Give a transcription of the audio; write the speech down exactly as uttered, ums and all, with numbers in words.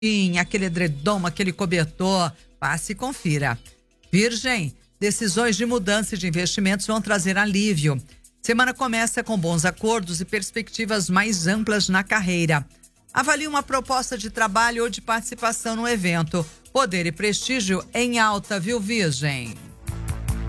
aquele edredom, aquele cobertor. Passe e confira. Virgem, decisões de mudança e de investimentos vão trazer alívio. Semana começa com bons acordos e perspectivas mais amplas na carreira. Avalie uma proposta de trabalho ou de participação no evento. Poder e prestígio em alta, viu, Virgem?